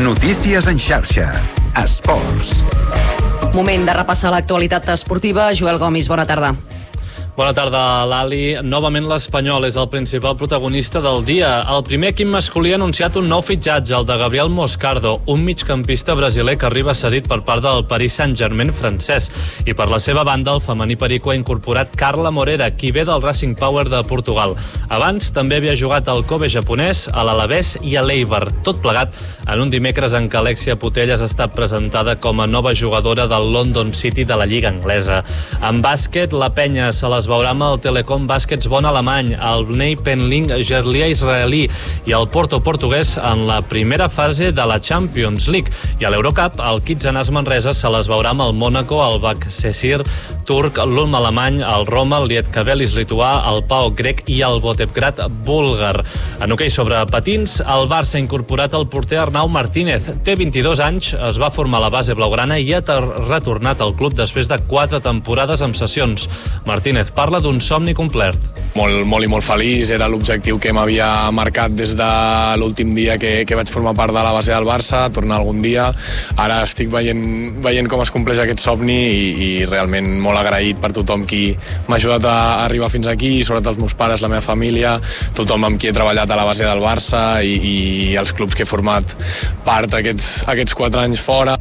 Notícies en xarxa. Esports. Moment de repassar l'actualitat esportiva. Joel Gomis, bona tarda. Bona tarda, Lali. Novament l'Espanyol és el principal protagonista del dia. El primer equip masculí ha anunciat un nou fitxatge, el de Gabriel Moscardo, un migcampista brasiler que arriba cedit per part del Paris Saint-Germain francès. I per la seva banda, el femení perico ha incorporat Carla Morera, qui ve del Racing Power de Portugal. Abans també havia jugat al Kobe japonès, a l'Alavés i a l'Eibar. Tot plegat en un dimecres en què Alexia Putellas ha estat presentada com a nova jugadora del London City de la Lliga Anglesa. En bàsquet, la penya se les veurà amb el Telecom Basketsbon alemany, el Bnei Penling Gerlia israelí i el Porto portuguès en la primera fase de la Champions League. I a l'Eurocup, el Kitsanàs Manresa se les veurà amb el Mónaco, el Baksesir turc, l'Ulm alemany, el Roma, el Lietkabelis lituà, el PAOK grec i el Botevgrad búlgar. En hoquei sobre patins, el Barça ha incorporat el porter Arnau Martínez. Té 22 anys, es va formar a la base blaugrana i ha retornat al club després de 4 temporades amb sessions. Martínez parla d'un somni complert. Molt i molt feliç, era l'objectiu que m'havia marcat des de l'últim dia que vaig formar part de la base del Barça, tornar algun dia. Ara estic veient com es compleix aquest somni i realment molt agraït per tothom qui m'ha ajudat a arribar fins aquí, sobretot els meus pares, la meva família, tothom amb qui he treballat a la base del Barça i els clubs que he format part aquests 4 anys fora.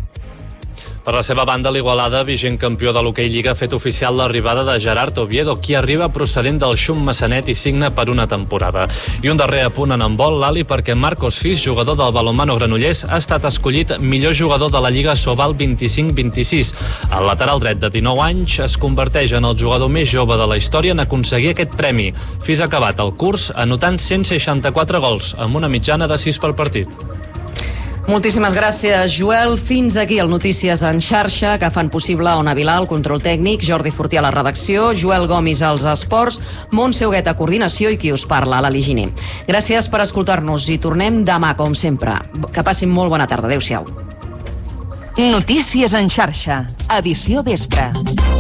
Per la seva banda, l'Igualada, vigent campió de l'Hoquei Lliga, ha fet oficial l'arribada de Gerard Oviedo, qui arriba procedent del Xum Massanet i signa per una temporada. I un darrer apunt en handbol, Lali, perquè Marcos Fis, jugador del Balonmano Granollers, ha estat escollit millor jugador de la Lliga Sobal 25-26. El lateral dret de 19 anys es converteix en el jugador més jove de la història en aconseguir aquest premi. Fis ha acabat el curs anotant 164 gols, amb una mitjana de 6 per partit. Moltíssimes gràcies, Joel. Fins aquí el Notícies en xarxa, que fan possible Ona Vilà, el control tècnic, Jordi Fortí a la redacció, Joel Gomis als esports, Montse Huguet a coordinació i qui us parla, Lali Giner. Gràcies per escoltar-nos i tornem demà, com sempre. Que passin molt bona tarda. Adéu-siau. Notícies en xarxa, edició vespre.